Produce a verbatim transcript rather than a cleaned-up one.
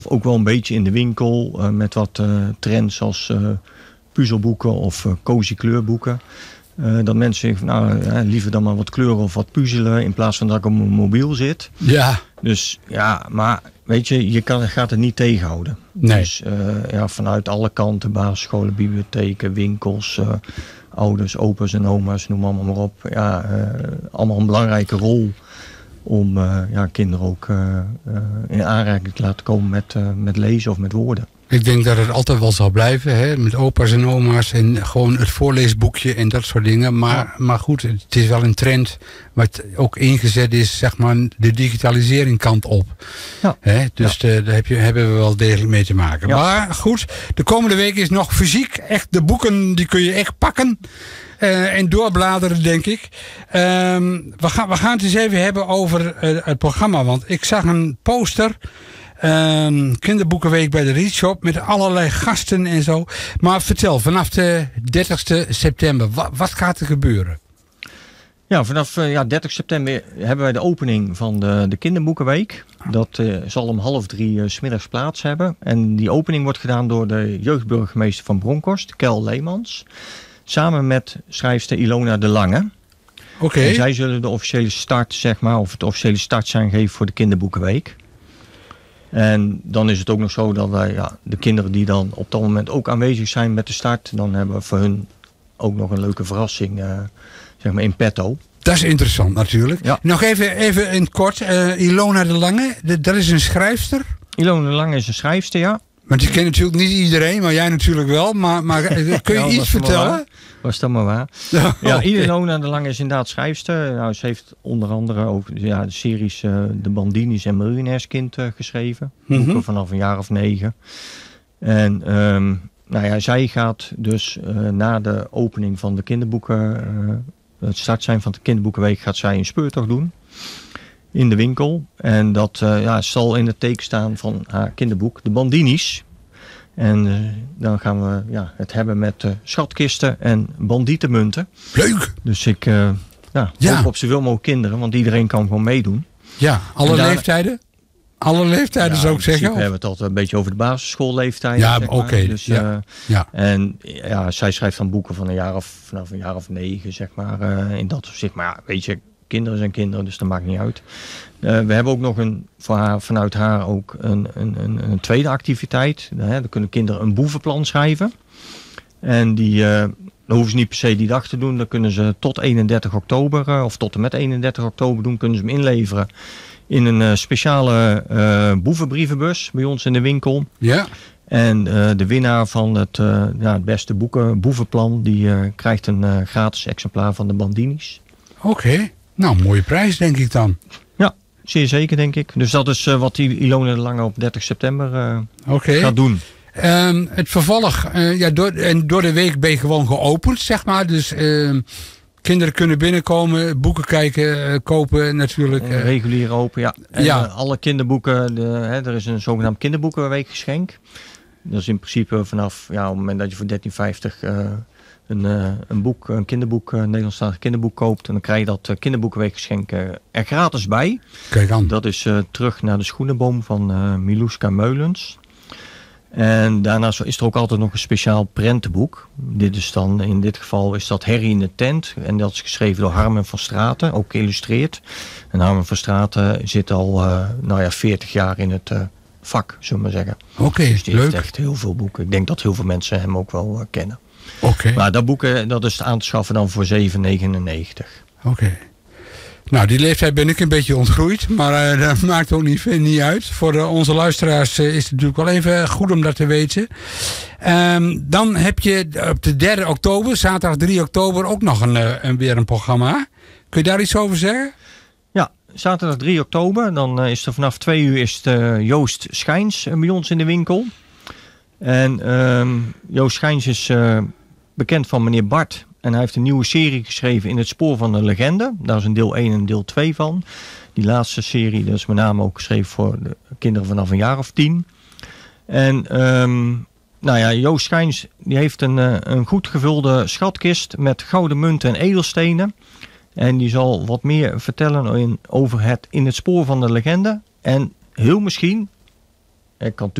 Ook wel een beetje in de winkel uh, met wat uh, trends als uh, puzzelboeken of uh, cozy kleurboeken. Uh, dat mensen zeggen, nou, uh, liever dan maar wat kleuren of wat puzzelen in plaats van dat ik op mijn mobiel zit. Ja. Dus ja, maar weet je, je kan, gaat het niet tegenhouden. Nee. Dus uh, ja, vanuit alle kanten, basisscholen, bibliotheken, winkels, uh, ouders, opa's en oma's, noem allemaal maar op. Ja, uh, allemaal een belangrijke rol om uh, ja, kinderen ook uh, uh, in aanraking te laten komen met, uh, met lezen of met woorden. Ik denk dat het altijd wel zal blijven, hè? Met opa's en oma's en gewoon het voorleesboekje en dat soort dingen. Maar, ja. maar goed, het is wel een trend wat ook ingezet is, zeg maar, de digitalisering kant op. Ja. Hè? Dus ja. de, daar heb je, hebben we wel degelijk mee te maken. Ja. Maar goed, de komende week is nog fysiek. Echt, de boeken die kun je echt pakken. Uh, en doorbladeren, denk ik. Um, we, gaan, we gaan het eens even hebben over uh, het programma. Want ik zag een poster. Um, kinderboekenweek bij de Read Shop. Met allerlei gasten en zo. Maar vertel, vanaf de dertigste september. Wat, wat gaat er gebeuren? Ja, vanaf uh, ja, dertig september hebben wij de opening van de, de kinderboekenweek. Dat uh, zal om half drie uh, 's middags plaats hebben. En die opening wordt gedaan door de jeugdburgemeester van Bronkhorst, Kel Leemans. Samen met schrijfster Ilona de Lange. Oké. Okay. En zij zullen de officiële start, zeg maar, of het officiële startsein geven voor de kinderboekenweek. En dan is het ook nog zo dat wij, ja, de kinderen die dan op dat moment ook aanwezig zijn met de start, dan hebben we voor hun ook nog een leuke verrassing, uh, zeg maar, in petto. Dat is interessant natuurlijk. Ja. Nog even, even in het kort, uh, Ilona de Lange, de, dat is een schrijfster? Ilona de Lange is een schrijfster, ja. Want je kent natuurlijk niet iedereen, maar jij natuurlijk wel. Maar, maar kun je ja, iets vertellen? Was dat maar waar. Ja, ja, okay. Ilona de Lange is inderdaad schrijfster. Nou, ze heeft onder andere ook ja, de series uh, De Bandinis en Miljonairskind uh, geschreven. Mm-hmm. Boeken vanaf een jaar of negen. En um, nou ja, zij gaat dus uh, na de opening van de kinderboeken, uh, het start zijn van de kinderboekenweek, gaat zij een speurtocht doen. In de winkel. En dat uh, ja, zal in het teken staan van haar kinderboek De Bandinis. En uh, dan gaan we ja, het hebben met uh, schatkisten en bandietenmunten. Leuk! Dus ik uh, ja, ja. hoop op zoveel mogelijk kinderen, want iedereen kan gewoon meedoen. Ja, alle daar, leeftijden? Alle leeftijden ja, zou ik zeggen? We hebben het altijd een beetje over de basisschoolleeftijden. Ja, zeg oké. Okay. Dus, ja. Uh, ja. En ja, zij schrijft dan boeken van een jaar of, vanaf een jaar of negen, zeg maar. Uh, in dat opzicht. Maar ja, weet je, kinderen zijn kinderen, dus dat maakt niet uit. Uh, we hebben ook nog een, voor haar, vanuit haar ook een, een, een, een tweede activiteit. Uh, dan kunnen kinderen een boevenplan schrijven. En die, uh, dan hoeven ze niet per se die dag te doen. Dan kunnen ze tot eenendertig oktober, uh, of tot en met eenendertig oktober doen, kunnen ze hem inleveren in een uh, speciale uh, boevenbrievenbus bij ons in de winkel. Ja. En uh, de winnaar van het, uh, ja, het beste boeken, boevenplan, die uh, krijgt een uh, gratis exemplaar van de Bandinis. Oké. Okay. Nou, mooie prijs denk ik dan. Ja, zeer zeker denk ik. Dus dat is uh, wat die Ilona de Lange op dertig september uh, okay. gaat doen. Um, het vervolg, uh, ja, door, en door de week ben je gewoon geopend, zeg maar. Dus uh, kinderen kunnen binnenkomen, boeken kijken, uh, kopen natuurlijk. Uh. Regulier open, ja. En, ja. Uh, alle kinderboeken, de, hè, er is een zogenaamd kinderboekenweekgeschenk. Dat is in principe vanaf, ja, op het moment dat je voor dertien vijftig uh, een, uh, een boek, een kinderboek, een Nederlandstalig kinderboek koopt. En dan krijg je dat uh, kinderboekenweekgeschenk uh, er gratis bij. Kijk aan. Dat is uh, terug naar de schoenenboom van uh, Miluska Meulens. En daarnaast is er ook altijd nog een speciaal prentenboek. Dit is dan, in dit geval is dat Harry in de tent. En dat is geschreven door Harmen van Straten, ook geïllustreerd. En Harmen van Straten zit al uh, nou ja, veertig jaar in het uh, vak, zullen we maar zeggen. Oké, okay, dus die leuk. heeft echt heel veel boeken. Ik denk dat heel veel mensen hem ook wel uh, kennen. Oké. Okay. Maar dat boek, uh, dat is aan te schaffen dan voor zeven negenennegentig. Oké. Okay. Nou, die leeftijd ben ik een beetje ontgroeid, maar uh, dat maakt ook niet, niet uit. Voor uh, onze luisteraars uh, is het natuurlijk wel even goed om dat te weten. Um, dan heb je op de derde oktober, zaterdag drie oktober, ook nog een, uh, een, weer een programma. Kun je daar iets over zeggen? Ja, zaterdag drie oktober, dan uh, is er vanaf twee uur is het, uh, Joost Schijns uh, bij ons in de winkel. En um, Joost Schijns is uh, bekend van meneer Bart. En hij heeft een nieuwe serie geschreven in het spoor van de legende. Daar is een deel één en deel twee van. Die laatste serie, dat is met name ook geschreven voor de kinderen vanaf een jaar of tien. En um, nou ja, Joost Schijns die heeft een, uh, een goed gevulde schatkist met gouden munten en edelstenen. En die zal wat meer vertellen in, over het in het spoor van de legende. En heel misschien, Ik kan